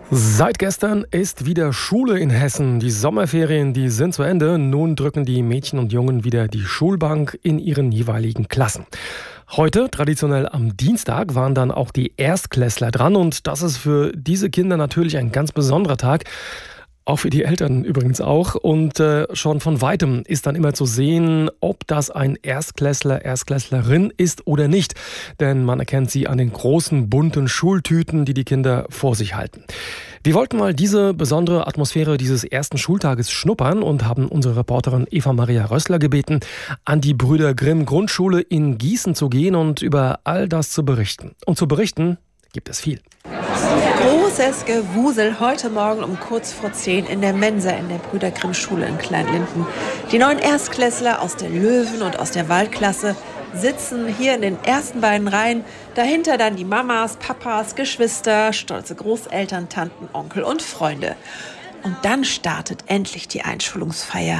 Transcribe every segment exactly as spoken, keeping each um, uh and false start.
Seit gestern ist wieder Schule in Hessen. Die Sommerferien, die sind zu Ende. Nun drücken die Mädchen und Jungen wieder die Schulbank in ihren jeweiligen Klassen. Heute, traditionell am Dienstag, waren dann auch die Erstklässler dran. Und das ist für diese Kinder natürlich ein ganz besonderer Tag. Auch für die Eltern übrigens auch. Und äh, schon von Weitem ist dann immer zu sehen, ob das ein Erstklässler, Erstklässlerin ist oder nicht. Denn man erkennt sie an den großen, bunten Schultüten, die die Kinder vor sich halten. Wir wollten mal diese besondere Atmosphäre dieses ersten Schultages schnuppern und haben unsere Reporterin Eva Maria Rössler gebeten, an die Brüder Grimm Grundschule in Gießen zu gehen und über all das zu berichten. Und zu berichten gibt es viel. Großes Gewusel heute Morgen um kurz vor zehn in der Mensa in der Brüder Grimm Schule in Kleinlinden. Die neuen Erstklässler aus der Löwen- und aus der Waldklasse sitzen hier in den ersten beiden Reihen. Dahinter dann die Mamas, Papas, Geschwister, stolze Großeltern, Tanten, Onkel und Freunde. Und dann startet endlich die Einschulungsfeier.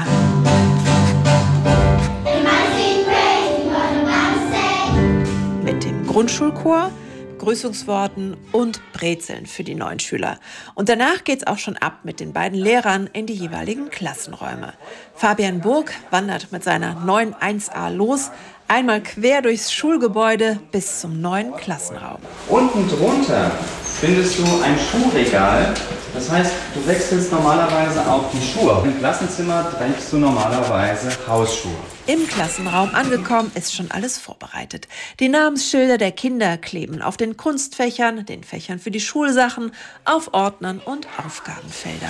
Mit dem Grundschulchor, Begrüßungsworten und Brezeln für die neuen Schüler. Und danach geht's auch schon ab mit den beiden Lehrern in die jeweiligen Klassenräume. Fabian Burg wandert mit seiner neuen eins a los, einmal quer durchs Schulgebäude bis zum neuen Klassenraum. Unten drunter findest du ein Schuhregal. Das heißt, du wechselst normalerweise auch die Schuhe. Im Klassenzimmer trägst du normalerweise Hausschuhe. Im Klassenraum angekommen ist schon alles vorbereitet. Die Namensschilder der Kinder kleben auf den Kunstfächern, den Fächern für die Schulsachen, auf Ordnern und Aufgabenfeldern.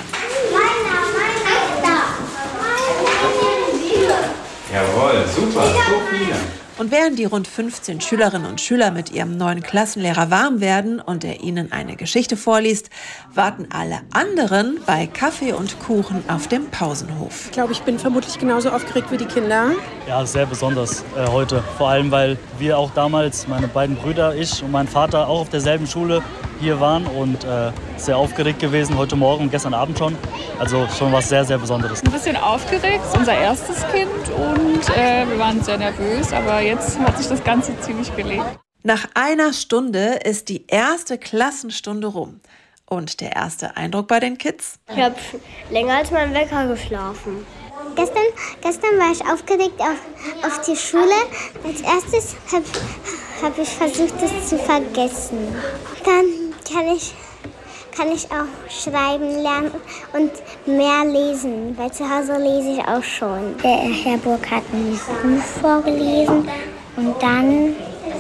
Jawohl, super, so viele. Und während die rund fünfzehn Schülerinnen und Schüler mit ihrem neuen Klassenlehrer warm werden und er ihnen eine Geschichte vorliest, warten alle anderen bei Kaffee und Kuchen auf dem Pausenhof. Ich glaube, ich bin vermutlich genauso aufgeregt wie die Kinder. Ja, sehr besonders äh, heute. Vor allem, weil wir auch damals, meine beiden Brüder, ich und mein Vater, auch auf derselben Schule hier waren und äh, sehr aufgeregt gewesen, heute Morgen und gestern Abend schon. Also schon was sehr, sehr Besonderes. Ein bisschen aufgeregt, es ist unser erstes Kind und äh, wir waren sehr nervös, aber jetzt hat sich das Ganze ziemlich gelegt. Nach einer Stunde ist die erste Klassenstunde rum. Und der erste Eindruck bei den Kids? Ich habe länger als mein Wecker geschlafen. Gestern, gestern war ich aufgeregt auf, auf die Schule. Als erstes habe hab ich versucht, das zu vergessen. Dann kann ich, kann ich auch schreiben lernen und mehr lesen, weil zu Hause lese ich auch schon. Der Herr Burg hat ein Buch vorgelesen und dann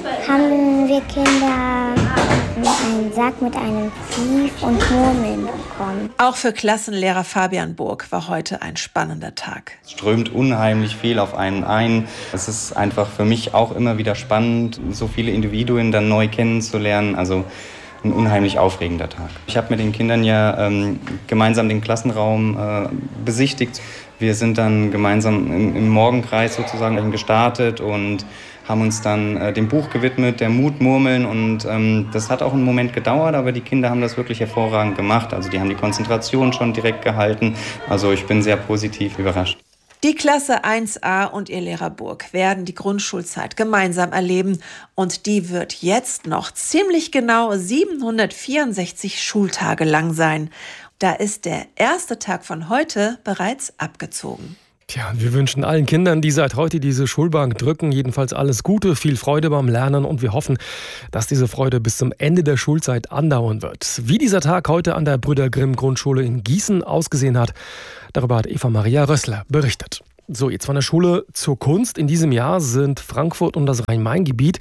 haben wir Kinder einen Sack mit einem Brief und Murmeln bekommen. Auch für Klassenlehrer Fabian Burg war heute ein spannender Tag. Es strömt unheimlich viel auf einen ein. Es ist einfach für mich auch immer wieder spannend, so viele Individuen dann neu kennenzulernen. Also ein unheimlich aufregender Tag. Ich habe mit den Kindern ja ähm, gemeinsam den Klassenraum äh, besichtigt. Wir sind dann gemeinsam im, im Morgenkreis sozusagen gestartet und haben uns dann äh, dem Buch gewidmet, der Mutmurmeln. Und ähm, das hat auch einen Moment gedauert, aber die Kinder haben das wirklich hervorragend gemacht. Also die haben die Konzentration schon direkt gehalten. Also ich bin sehr positiv überrascht. Die Klasse eins a und ihr Lehrer Burg werden die Grundschulzeit gemeinsam erleben. Und die wird jetzt noch ziemlich genau siebenhundertvierundsechzig Schultage lang sein. Da ist der erste Tag von heute bereits abgezogen. Tja, wir wünschen allen Kindern, die seit heute diese Schulbank drücken, jedenfalls alles Gute, viel Freude beim Lernen und wir hoffen, dass diese Freude bis zum Ende der Schulzeit andauern wird. Wie dieser Tag heute an der Brüder Grimm Grundschule in Gießen ausgesehen hat, darüber hat Eva Maria Rössler berichtet. So, jetzt von der Schule zur Kunst. In diesem Jahr sind Frankfurt und das Rhein-Main-Gebiet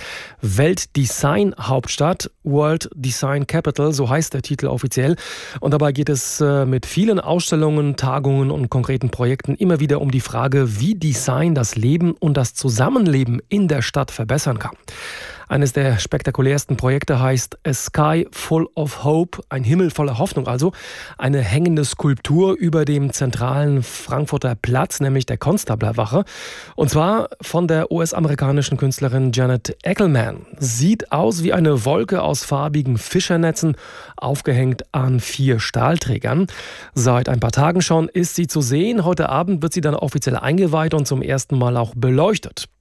Weltdesign-Hauptstadt, World Design Capital, so heißt der Titel offiziell. Und dabei geht es äh, mit vielen Ausstellungen, Tagungen und konkreten Projekten immer wieder um die Frage, wie Design das Leben und das Zusammenleben in der Stadt verbessern kann. Eines der spektakulärsten Projekte heißt A Sky Full of Hope, ein Himmel voller Hoffnung also. Eine hängende Skulptur über dem zentralen Frankfurter Platz, nämlich der Konstablerwache. Und zwar von der U S-amerikanischen Künstlerin Janet Eckelman. Sieht aus wie eine Wolke aus farbigen Fischernetzen, aufgehängt an vier Stahlträgern. Seit ein paar Tagen schon ist sie zu sehen. Heute Abend wird sie dann offiziell eingeweiht und zum ersten Mal auch beleuchtet.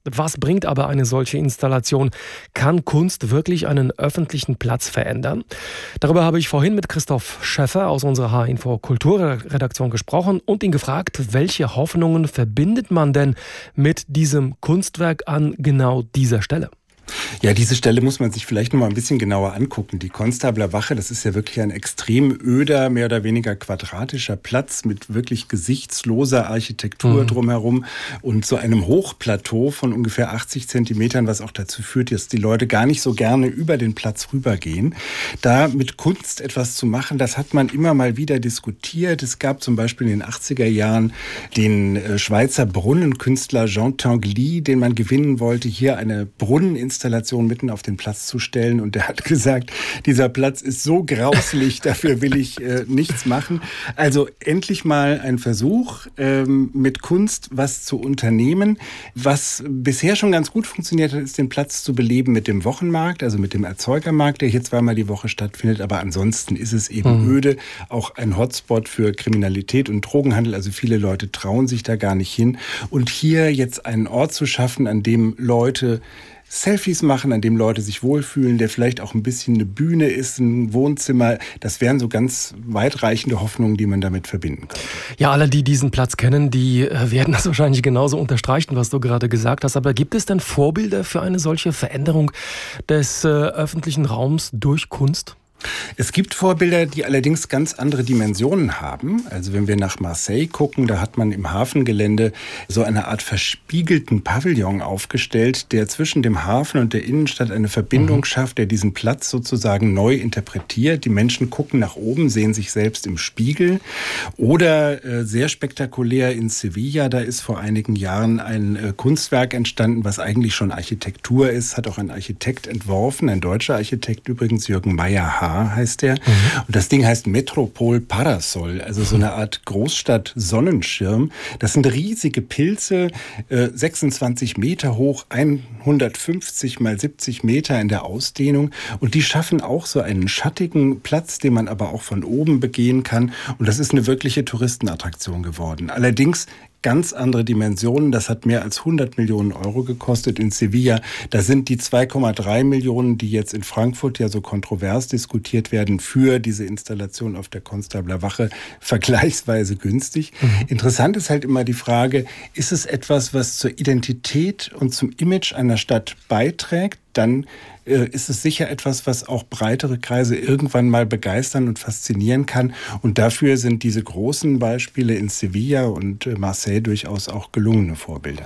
Was bringt aber eine solche Installation? Kann Kunst wirklich einen öffentlichen Platz verändern? Darüber habe ich vorhin mit Christoph Schäffer aus unserer H Info Kulturredaktion gesprochen und ihn gefragt, welche Hoffnungen verbindet man denn mit diesem Kunstwerk an genau dieser Stelle? Ja, diese Stelle muss man sich vielleicht noch mal ein bisschen genauer angucken. Die Konstabler Wache, das ist ja wirklich ein extrem öder, mehr oder weniger quadratischer Platz mit wirklich gesichtsloser Architektur mhm. drumherum und so einem Hochplateau von ungefähr achtzig Zentimetern, was auch dazu führt, dass die Leute gar nicht so gerne über den Platz rübergehen. Da mit Kunst etwas zu machen, das hat man immer mal wieder diskutiert. Es gab zum Beispiel in den achtziger Jahren den Schweizer Brunnenkünstler Jean Tinguely, den man gewinnen wollte, hier eine Brunneninstallation Installation mitten auf den Platz zu stellen. Und der hat gesagt, dieser Platz ist so grauslich, dafür will ich äh, nichts machen. Also endlich mal ein Versuch, ähm, mit Kunst was zu unternehmen. Was bisher schon ganz gut funktioniert hat, ist den Platz zu beleben mit dem Wochenmarkt, also mit dem Erzeugermarkt, der hier zweimal die Woche stattfindet. Aber ansonsten ist es eben mhm. öde, auch ein Hotspot für Kriminalität und Drogenhandel. Also viele Leute trauen sich da gar nicht hin. Und hier jetzt einen Ort zu schaffen, an dem Leute Selfies machen, an dem Leute sich wohlfühlen, der vielleicht auch ein bisschen eine Bühne ist, ein Wohnzimmer. Das wären so ganz weitreichende Hoffnungen, die man damit verbinden könnte. Ja, alle, die diesen Platz kennen, die werden das wahrscheinlich genauso unterstreichen, was du gerade gesagt hast. Aber gibt es denn Vorbilder für eine solche Veränderung des äh, öffentlichen Raums durch Kunst? Es gibt Vorbilder, die allerdings ganz andere Dimensionen haben. Also wenn wir nach Marseille gucken, da hat man im Hafengelände so eine Art verspiegelten Pavillon aufgestellt, der zwischen dem Hafen und der Innenstadt eine Verbindung mhm. schafft, der diesen Platz sozusagen neu interpretiert. Die Menschen gucken nach oben, sehen sich selbst im Spiegel. Oder äh, sehr spektakulär in Sevilla, da ist vor einigen Jahren ein äh, Kunstwerk entstanden, was eigentlich schon Architektur ist, hat auch ein Architekt entworfen, ein deutscher Architekt übrigens, Jürgen Meyer-Haar heißt der. Mhm. Und das Ding heißt Metropol Parasol, also so eine Art Großstadt-Sonnenschirm. Das sind riesige Pilze, äh, sechsundzwanzig Meter hoch, hundertfünfzig mal siebzig Meter in der Ausdehnung. Und die schaffen auch so einen schattigen Platz, den man aber auch von oben begehen kann. Und das ist eine wirkliche Touristenattraktion geworden. Allerdings ganz andere Dimensionen. Das hat mehr als hundert Millionen Euro gekostet in Sevilla. Da sind die zwei Komma drei Millionen, die jetzt in Frankfurt ja so kontrovers diskutiert werden, für diese Installation auf der Konstabler Wache vergleichsweise günstig. Mhm. Interessant ist halt immer die Frage, ist es etwas, was zur Identität und zum Image einer Stadt beiträgt? Dann äh, ist es sicher etwas, was auch breitere Kreise irgendwann mal begeistern und faszinieren kann. Und dafür sind diese großen Beispiele in Sevilla und äh, Marseille durchaus auch gelungene Vorbilder.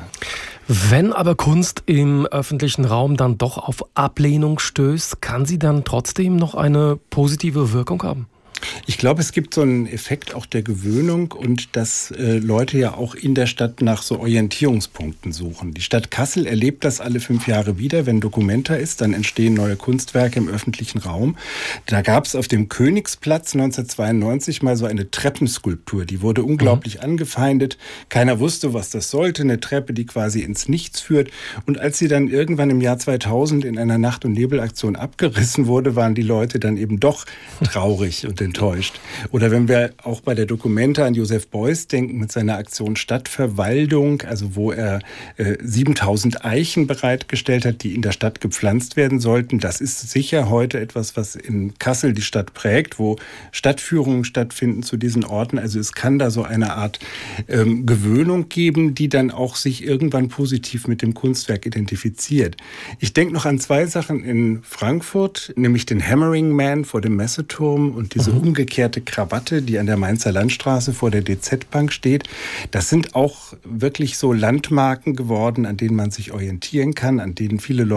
Wenn aber Kunst im öffentlichen Raum dann doch auf Ablehnung stößt, kann sie dann trotzdem noch eine positive Wirkung haben? Ich glaube, es gibt so einen Effekt auch der Gewöhnung und dass äh, Leute ja auch in der Stadt nach so Orientierungspunkten suchen. Die Stadt Kassel erlebt das alle fünf Jahre wieder. Wenn Documenta ist, dann entstehen neue Kunstwerke im öffentlichen Raum. Da gab es auf dem Königsplatz neunzehnhundertzweiundneunzig mal so eine Treppenskulptur. Die wurde unglaublich mhm. angefeindet. Keiner wusste, was das sollte. Eine Treppe, die quasi ins Nichts führt. Und als sie dann irgendwann im Jahr zweitausend in einer Nacht- und Nebelaktion abgerissen wurde, waren die Leute dann eben doch traurig und enttäuscht. Oder wenn wir auch bei der Documenta an Joseph Beuys denken mit seiner Aktion Stadtverwaldung, also wo er äh, siebentausend Eichen bereitgestellt hat, die in der Stadt gepflanzt werden sollten. Das ist sicher heute etwas, was in Kassel die Stadt prägt, wo Stadtführungen stattfinden zu diesen Orten. Also es kann da so eine Art ähm, Gewöhnung geben, die dann auch sich irgendwann positiv mit dem Kunstwerk identifiziert. Ich denke noch an zwei Sachen in Frankfurt, nämlich den Hammering Man vor dem Messeturm und diese mhm. umgekehrte Krawatte, die an der Mainzer Landstraße vor der D Z-Bank steht. Das sind auch wirklich so Landmarken geworden, an denen man sich orientieren kann, an denen viele Leute